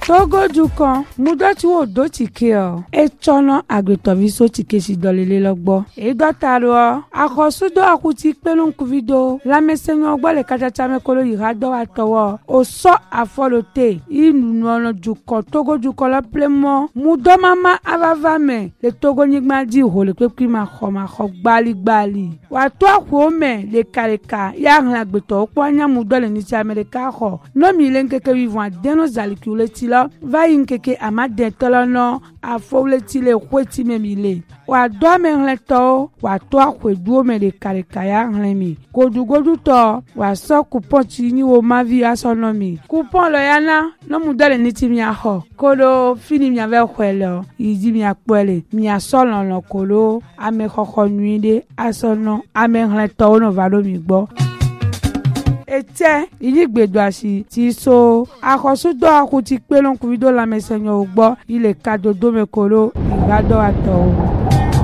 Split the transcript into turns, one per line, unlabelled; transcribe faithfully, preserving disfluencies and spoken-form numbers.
Togo du kan mudoti wo do tike o e chono agbetovi so tike si dolele logbo e dotaro akosudo akuti pelun kuvido la mesenyo ogbo le kachacha me kolo yirado atowo o so afolote inu no du kan Togo du kan la plemo mudo mama avava me le Togo nyigma di ho le pepi ma kho ma kho gbali gbali wa to akwo me le kaleka ya hla agbeto opo anya mudo le ni ti America ho no mi le nkeke vivant deno zalikule ti lo va yinkeke amade tolono afowle ti le kweti me mi le wa do me hleto wa to akweduo me le kaleka ya hlemi godugodu to wa so coupon ti ni wo mavi asonomi coupon lo yana no mudo le ni ti mi ho kodo fini mi ave kwelo idi mi apole mi asolon lo kolo ame khokho nuide asono ame hleto no valo mi gbo ete iligbedo asi ti so akosudo akuti pelon kuvido la mesenyo ogbo ile kadodo mekolo igado ato.